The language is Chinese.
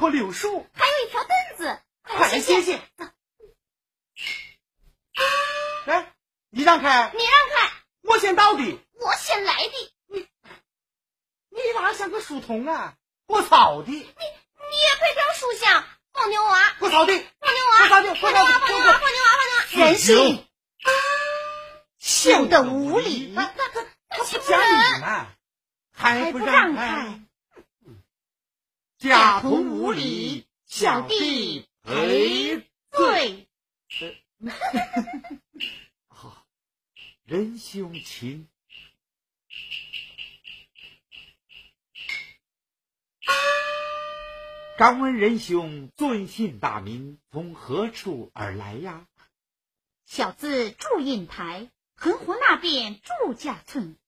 棵柳树， 还有一条凳子。 快来歇歇。来，你让开， 你让开， 我先到的， 我先来的。 你哪像个书童啊？过草的，你也配条书香？放牛娃， 过草的， 放牛娃， 放牛娃， 放牛娃，放牛娃，放牛娃，人性秀的无理， 他不讲理嘛，还不让开，家童无礼，小弟赔罪。好，仁兄请。敢问仁兄尊姓大名，从何处而来呀？ 小子祝印台，横湖那边祝家村。